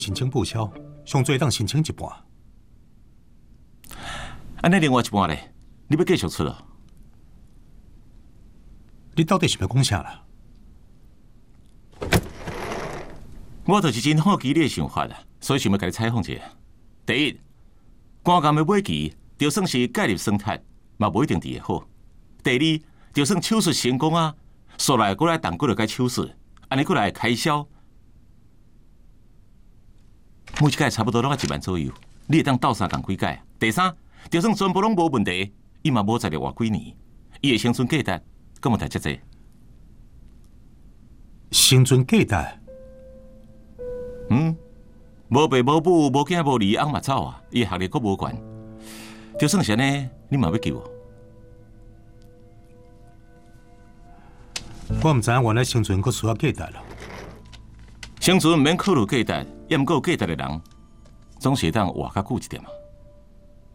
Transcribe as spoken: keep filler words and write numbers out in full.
申请报销，上最当申请一半。 安尼另外一半咧，你要继续出咯？ 你到底是要讲啥啦？ 我就是真好奇你的想法啦，所以想要甲你采访一下。第一，肝癌的尾期，就算是介入生态，嘛无一定治得好。第二，就算手术成功啊，续来过来动几落该手术，安尼过来开销，每一届差不多拢要一万左右，你会当斗三共几届？第三，就算全部拢无问题，伊嘛无在了偌几年，伊的生存价值，敢有大遮济？ 生存价值？ 嗯，无爸无母无囝无儿，翁嘛走啊，伊学历阁无悬，就算是安尼，你嘛要救我？ 我唔知影原来生存阁需要价值了。 生存唔免考虑价值，也毋过有价值的人，总是会当活较久一点嘛。